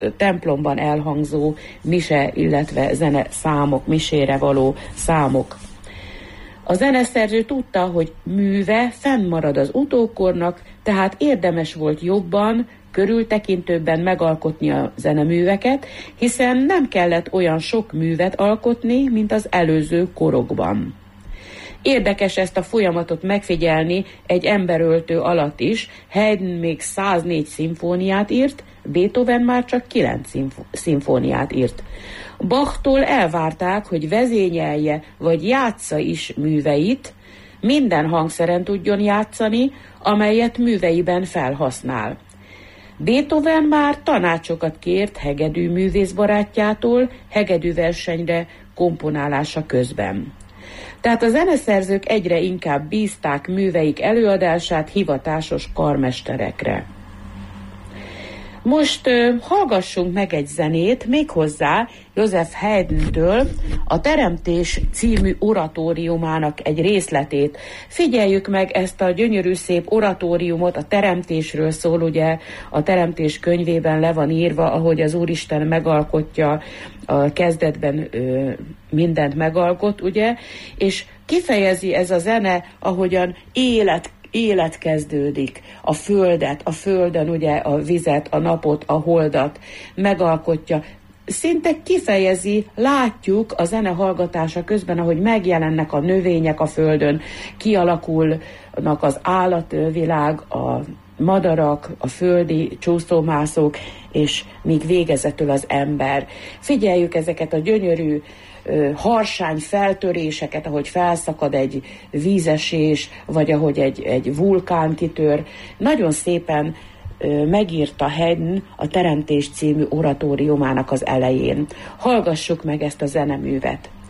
templomban elhangzó mise, illetve zene számok, misére való számok. A zeneszerző tudta, hogy műve fennmarad az utókornak, tehát érdemes volt jobban, körültekintőbben megalkotni a zeneműveket, hiszen nem kellett olyan sok művet alkotni, mint az előző korokban. Érdekes ezt a folyamatot megfigyelni egy emberöltő alatt is. Haydn még 104 szimfóniát írt, Beethoven már csak 9 szimfóniát írt. Bachtól elvárták, hogy vezényelje vagy játsza is műveit, minden hangszeren tudjon játszani, amelyet műveiben felhasznál. Beethoven már tanácsokat kért hegedű művészbarátjától hegedűversenyre komponálása közben. Tehát a zeneszerzők egyre inkább bízták műveik előadását hivatásos karmesterekre. Most hallgassunk meg egy zenét, méghozzá Joseph Haydntől a Teremtés című oratóriumának egy részletét. Figyeljük meg ezt a gyönyörű szép oratóriumot, a teremtésről szól, ugye a Teremtés könyvében le van írva, ahogy az Úristen megalkotja, a kezdetben mindent megalkot, ugye, és kifejezi ez a zene, ahogyan élet kezdődik, a földet, a földön ugye a vizet, a napot, a holdat megalkotja. Szinte kifejezi, látjuk a zene hallgatása közben, ahogy megjelennek a növények a földön, kialakulnak az állatvilág, a madarak, a földi csúszómászók, és még végezetül az ember. Figyeljük ezeket a gyönyörű harsány feltöréseket, ahogy felszakad egy vízesés, vagy ahogy egy vulkán kitör. Nagyon szépen megírta Haydn a Teremtés című oratóriumának az elején. Hallgassuk meg ezt a zeneművet.